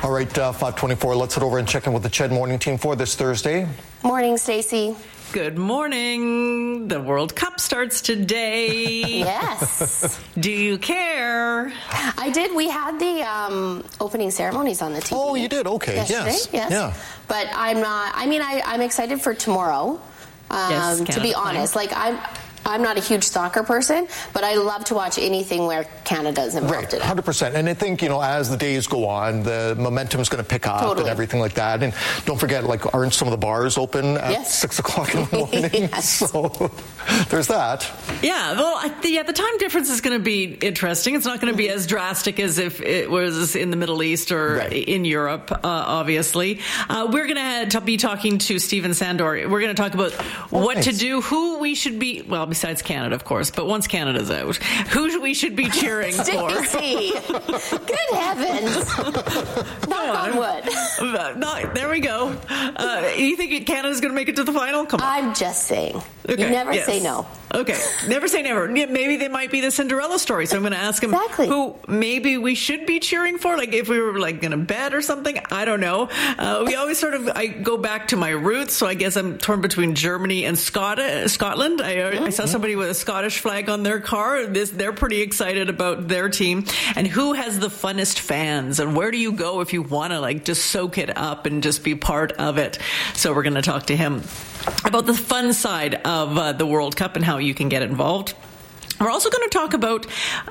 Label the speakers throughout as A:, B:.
A: All right, 5:24. Let's head over and check in with the CHED Morning Team for this Thursday.
B: Morning, Stacey.
C: Good morning. The World Cup starts today.
B: Yes.
C: Do you care?
B: I did. We had the opening ceremonies on the TV.
A: Oh, you did? Okay.
B: Yesterday?
A: Yes. Yeah.
B: But I'm not. I mean, I'm excited for tomorrow.
C: Yes,
B: to be honest, like I'm not a huge soccer person, but I love to watch anything where Canada's involved in it.
A: 100%. And I think, as the days go on, the momentum's going to pick up and everything like that. And don't forget, aren't some of the bars open at 6 o'clock in the morning? So there's that.
C: Yeah, well, the time difference is going to be interesting. It's not going to be as drastic as if it was in the Middle East or in Europe, obviously. We're going to be talking to Stephen Sandor. We're going to talk about what to do, who we should be, besides Canada, of course, but once Canada's out, who we should be cheering for.
B: Stacey, good heavens. Knock on wood.
C: There we go. You think Canada's going to make it to the final? Come on.
B: I'm just saying. Okay. You never say no.
C: Okay. Never say never. Maybe they might be the Cinderella story. So I'm going to ask him who maybe we should be cheering for. If we were going to bet or something. I don't know. We always I go back to my roots. So I guess I'm torn between Germany and Scotland. I saw somebody with a Scottish flag on their car. They're pretty excited about their team. And who has the funnest fans? And where do you go if you want to just soak it up and just be part of it? So we're going to talk to him about the fun side of the World Cup and how you can get involved. We're also going to talk about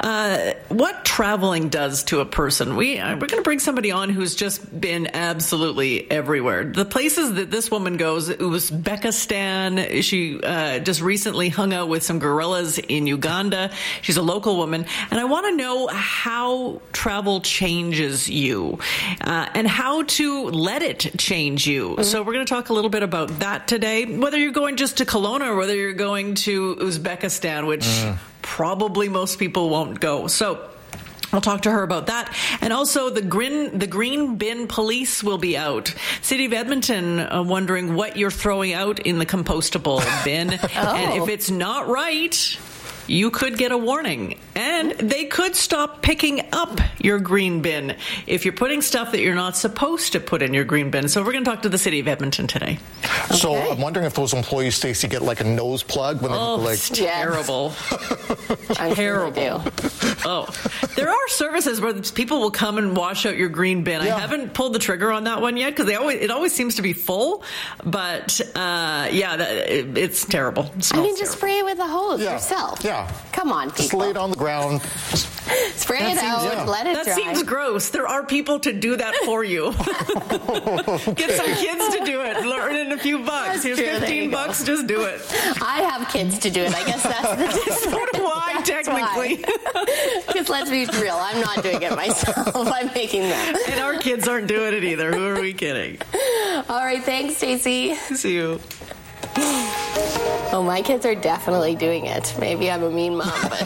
C: what traveling does to a person. We're going to bring somebody on who's just been absolutely everywhere. The places that this woman goes, Uzbekistan. She just recently hung out with some gorillas in Uganda. She's a local woman. And I want to know how travel changes you and how to let it change you. Mm-hmm. So we're going to talk a little bit about that today. Whether you're going just to Kelowna or whether you're going to Uzbekistan, which probably most people won't go. So I'll talk to her about that. And also the green bin police will be out. City of Edmonton wondering what you're throwing out in the compostable bin. And if it's not right, you could get a warning. And they could stop picking up your green bin if you're putting stuff that you're not supposed to put in your green bin. So we're going to talk to the City of Edmonton today.
A: So I'm wondering if those employees, Stacey, get a nose plug when they
C: it's terrible. Terrible. There are services where people will come and wash out your green bin. I haven't pulled the trigger on that one yet because it always seems to be full. But it's terrible. It
B: just spray it with a hose yourself.
A: Yeah.
B: Come on, people.
A: Just lay it on the ground.
B: Spray it out, let it dry.
C: That seems gross. There are people to do that for you. Get some kids to do it. Learn in a few bucks. Here's $15. Just do it.
B: I have kids to do it. I guess that's the difference.
C: So do I, technically.
B: Because let's be real, I'm not doing it myself. I'm making them.
C: And our kids aren't doing it either. Who are we kidding?
B: All right, thanks, Stacey.
C: See you.
B: Oh, my kids are definitely doing it. Maybe I'm a mean mom, but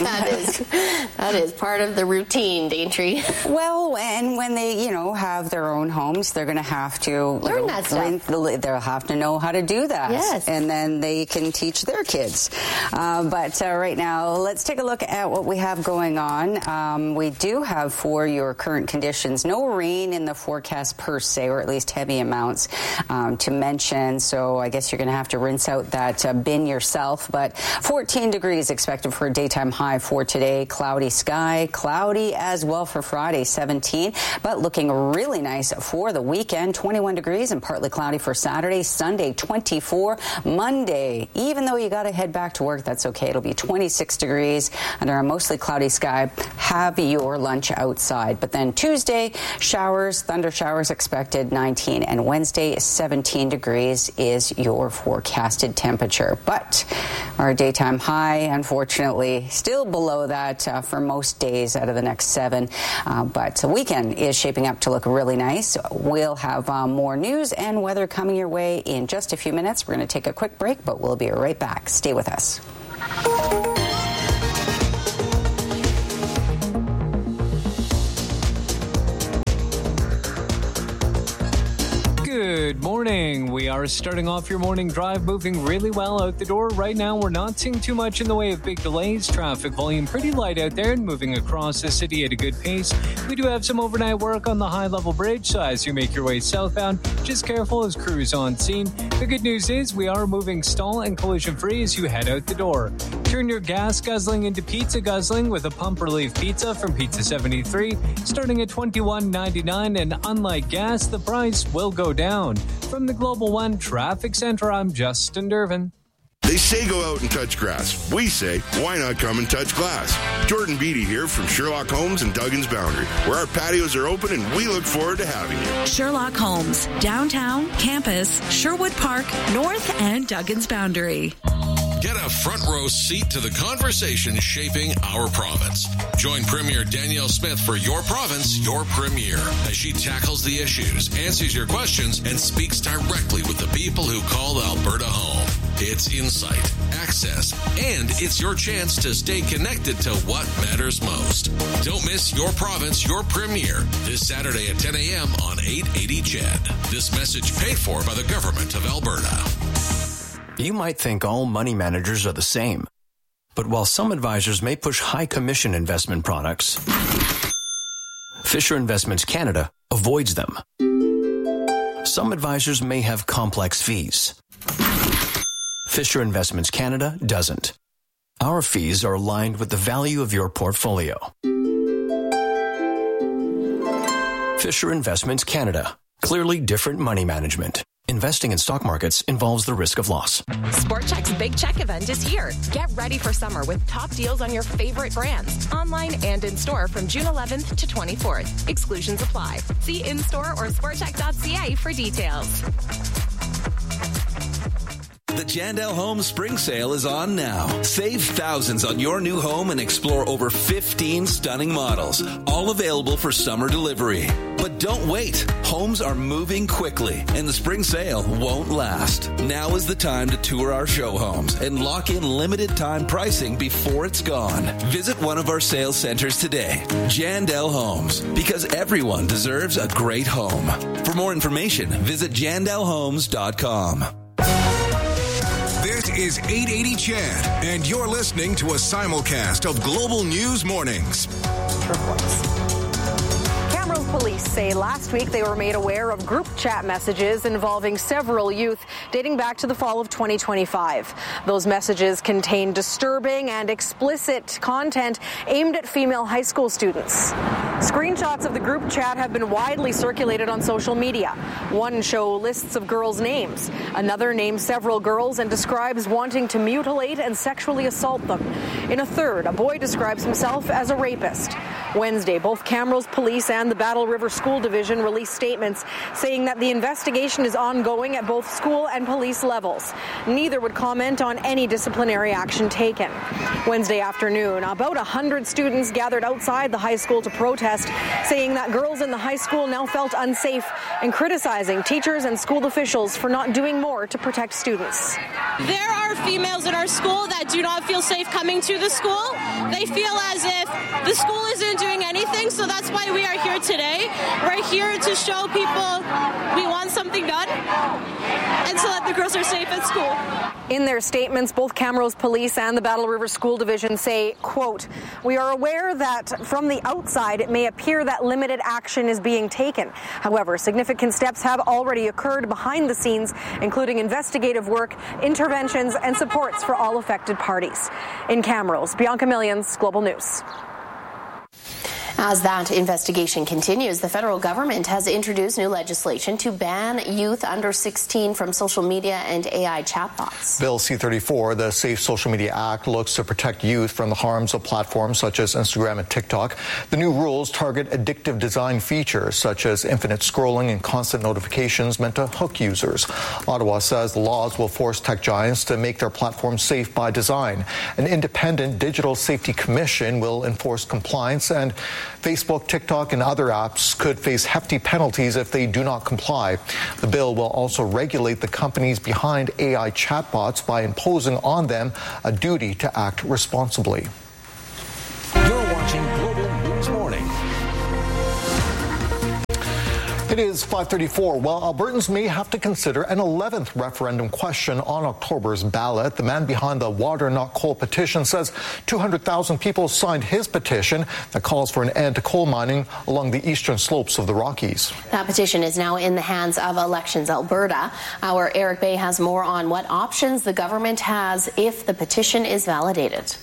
B: that is part of the routine, Daintree.
D: Well, and when they, have their own homes, they're going to have to
B: learn that stuff.
D: They'll have to know how to do that.
B: Yes.
D: And then they can teach their kids. But right now, let's take a look at what we have going on. We do have, for your current conditions, no rain in the forecast per se, or at least heavy amounts to mention. So I guess you're going to have to rinse out that bin yourself. But 14 degrees expected for a daytime high for today. Cloudy sky, cloudy as well for Friday, 17. But looking really nice for the weekend, 21 degrees and partly cloudy for Saturday. Sunday, 24. Monday, even though you got to head back to work, that's okay. It'll be 26 degrees under a mostly cloudy sky. Have your lunch outside. But then Tuesday, showers, thunder showers expected, 19. And Wednesday, 17 degrees is your forecasted temperature. But our daytime high, unfortunately, still below that for most days out of the next 7. But the weekend is shaping up to look really nice. We'll have more news and weather coming your way in just a few minutes. We're going to take a quick break, but we'll be right back. Stay with us.
E: Good Good morning. We are starting off your morning drive moving really well out the door. Right now, we're not seeing too much in the way of big delays. Traffic volume pretty light out there and moving across the city at a good pace. We do have some overnight work on the high-level bridge, so as you make your way southbound, just careful as crews on scene. The good news is we are moving stall and collision-free as you head out the door. Turn your gas guzzling into pizza guzzling with a pump relief pizza from Pizza 73, starting at $21.99, and unlike gas, the price will go down. From the Global One Traffic Center, I'm Justin Dervin.
F: They say go out and touch grass. We say, why not come and touch glass? Jordan Beatty here from Sherlock Homes and Duggan's Boundary, where our patios are open and we look forward to having you.
G: Sherlock Homes, downtown, campus, Sherwood Park, North, and Duggan's Boundary.
H: Get a front row seat to the conversation shaping our province. Join Premier Danielle Smith for Your Province, Your Premier, as she tackles the issues, answers your questions, and speaks directly with the people who call Alberta home. It's insight, access, and it's your chance to stay connected to what matters most. Don't miss Your Province, Your Premier, this Saturday at 10 a.m. on 880 CHED. This message paid for by the Government of Alberta.
I: You might think all money managers are the same. But while some advisors may push high commission investment products, Fisher Investments Canada avoids them. Some advisors may have complex fees. Fisher Investments Canada doesn't. Our fees are aligned with the value of your portfolio. Fisher Investments Canada. Clearly different money management. Investing in stock markets involves the risk of loss.
J: Sport Chek's Big Check event is here. Get ready for summer with top deals on your favorite brands, online and in-store from June 11th to 24th. Exclusions apply. See in-store or sportchek.ca for details.
K: The Jandel Homes Spring Sale is on now. Save thousands on your new home and explore over 15 stunning models, all available for summer delivery. But don't wait. Homes are moving quickly, and the spring sale won't last. Now is the time to tour our show homes and lock in limited time pricing before it's gone. Visit one of our sales centers today. Jandel Homes, because everyone deserves a great home. For more information, visit jandelhomes.com.
L: This is 880 CHED, and you're listening to a simulcast of Global News Mornings.
M: Camrose police say last week they were made aware of group chat messages involving several youth dating back to the fall of 2025. Those messages contain disturbing and explicit content aimed at female high school students. Screenshots of the group chat have been widely circulated on social media. One shows lists of girls' names. Another names several girls and describes wanting to mutilate and sexually assault them. In a third, a boy describes himself as a rapist. Wednesday, both Camrose Police and the Battle River School Division released statements saying that the investigation is ongoing at both school and police levels. Neither would comment on any disciplinary action taken. Wednesday afternoon, about 100 students gathered outside the high school to protest, saying that girls in the high school now felt unsafe and criticizing teachers and school officials for not doing more to protect students.
N: There are females in our school that do not feel safe coming to the school. They feel as if the school isn't doing anything, so that's why we are here today. We're here to show people we want something done and so that the girls are safe at school.
M: In their statements, both Camrose Police and the Battle River School Division say, quote, "We are aware that from the outside it may appear that limited action is being taken. However, significant steps have already occurred behind the scenes, including investigative work, interventions, and supports for all affected parties." In Camrose, Bianca Millions, Global News.
B: As that investigation continues, the federal government has introduced new legislation to ban youth under 16 from social media and AI chatbots.
A: Bill C-34, the Safe Social Media Act, looks to protect youth from the harms of platforms such as Instagram and TikTok. The new rules target addictive design features such as infinite scrolling and constant notifications meant to hook users. Ottawa says the laws will force tech giants to make their platforms safe by design. An independent digital safety commission will enforce compliance, and Facebook, TikTok, and other apps could face hefty penalties if they do not comply. The bill will also regulate the companies behind AI chatbots by imposing on them a duty to act responsibly.
L: You're watching Global News Morning.
A: It is 5:34. Well, Albertans may have to consider an 11th referendum question on October's ballot. The man behind the Water Not Coal petition says 200,000 people signed his petition that calls for an end to coal mining along the eastern slopes of the Rockies.
B: That petition is now in the hands of Elections Alberta. Our Eric Bay has more on what options the government has if the petition is validated.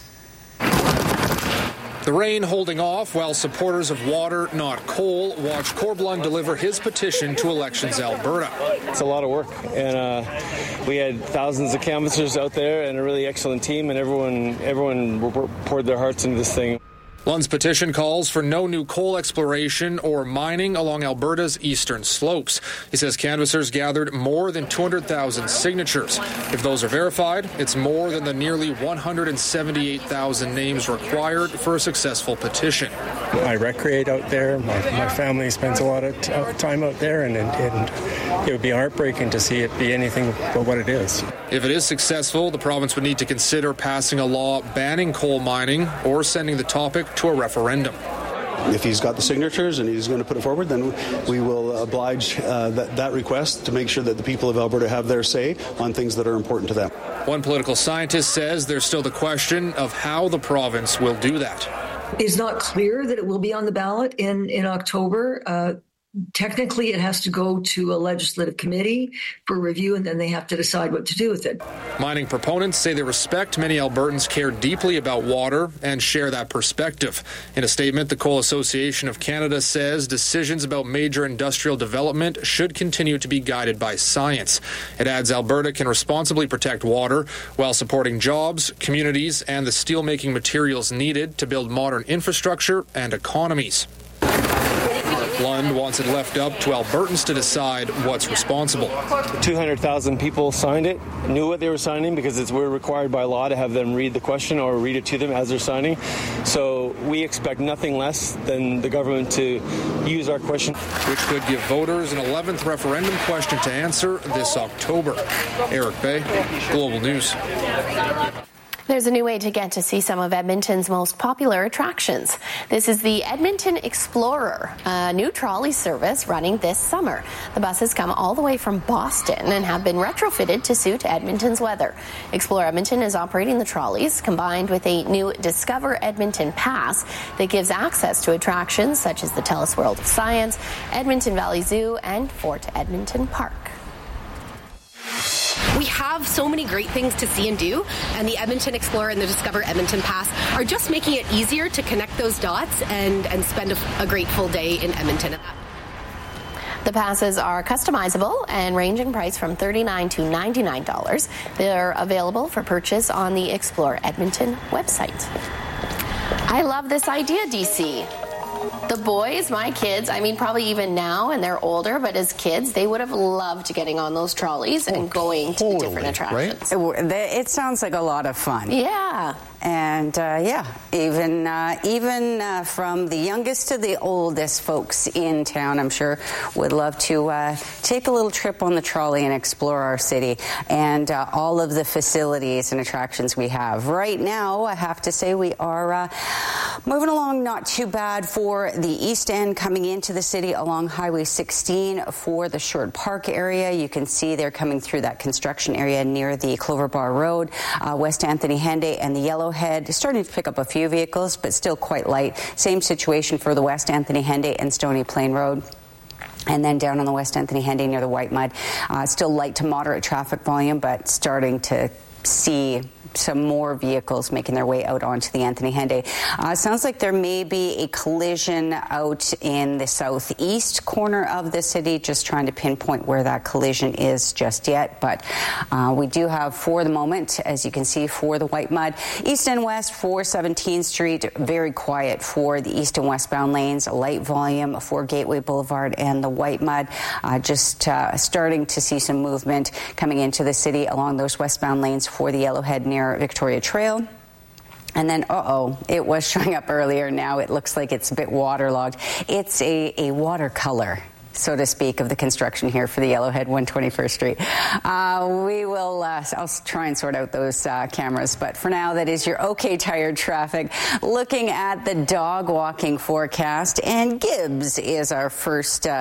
O: The rain holding off while supporters of Water Not Coal watch Corblund deliver his petition to Elections Alberta.
P: It's a lot of work, and we had thousands of canvassers out there and a really excellent team, and everyone poured their hearts into this thing.
O: Lund's petition calls for no new coal exploration or mining along Alberta's eastern slopes. He says canvassers gathered more than 200,000 signatures. If those are verified, it's more than the nearly 178,000 names required for a successful petition.
Q: I recreate out there. My family spends a lot of time out there, and it would be heartbreaking to see it be anything but what it is.
O: If it is successful, the province would need to consider passing a law banning coal mining or sending the topic to a referendum.
R: If he's got the signatures and he's going to put it forward, then we will oblige that request to make sure that the people of Alberta have their say on things that are important to them.
O: One political scientist says there's still the question of how the province will do that.
S: It's not clear that it will be on the ballot in October. Technically, it has to go to a legislative committee for review, and then they have to decide what to do with it.
O: Mining proponents say they respect many Albertans care deeply about water and share that perspective. In a statement, the Coal Association of Canada says decisions about major industrial development should continue to be guided by science. It adds Alberta can responsibly protect water while supporting jobs, communities, and the steelmaking materials needed to build modern infrastructure and economies. Lund wants it left up to Albertans to decide what's responsible.
P: 200,000 people signed it, knew what they were signing because we're required by law to have them read the question or read it to them as they're signing. So we expect nothing less than the government to use our question.
O: Which could give voters an 11th referendum question to answer this October. Eric Bay, Global News.
B: There's a new way to get to see some of Edmonton's most popular attractions. This is the Edmonton Explorer, a new trolley service running this summer. The buses come all the way from Boston and have been retrofitted to suit Edmonton's weather. Explore Edmonton is operating the trolleys, combined with a new Discover Edmonton Pass that gives access to attractions such as the TELUS World of Science, Edmonton Valley Zoo, and Fort Edmonton Park.
T: We have so many great things to see and do, and the Edmonton Explorer and the Discover Edmonton Pass are just making it easier to connect those dots and spend a great full day in Edmonton.
B: The passes are customizable and range in price from $39 to $99. They're available for purchase on the Explore Edmonton website. I love this idea, DC. The boys, my kids, I mean, probably even now, and they're older, but as kids, they would have loved getting on those trolleys and going to the different attractions.
D: Right? It sounds like a lot of fun.
B: Yeah.
D: And even from the youngest to the oldest folks in town, I'm sure, would love to take a little trip on the trolley and explore our city and all of the facilities and attractions we have. Right now, I have to say we are moving along not too bad for the East End coming into the city along Highway 16 for the Sherwood Park area. You can see they're coming through that construction area near the Clover Bar Road, West Anthony Henday and the Yellowhead. Starting to pick up a few vehicles, but still quite light. Same situation for the West Anthony Henday and Stony Plain Road. And then down on the West Anthony Henday near the White Mud, still light to moderate traffic volume, but starting to see some more vehicles making their way out onto the Anthony Henday. Sounds like there may be a collision out in the southeast corner of the city, just trying to pinpoint where that collision is just yet. But we do have, for the moment, as you can see, for the White Mud, east and west for 17th Street, very quiet for the east and westbound lanes, a light volume for Gateway Boulevard and the White Mud. Just starting to see some movement coming into the city along those westbound lanes for the Yellowhead near Victoria Trail. And then, it was showing up earlier. Now it looks like it's a bit waterlogged. It's a watercolor, so to speak, of the construction here for the Yellowhead 121st Street. I'll try and sort out those cameras. But for now, that is your OK Tired traffic. Looking at the dog walking forecast, and Gibbs is our first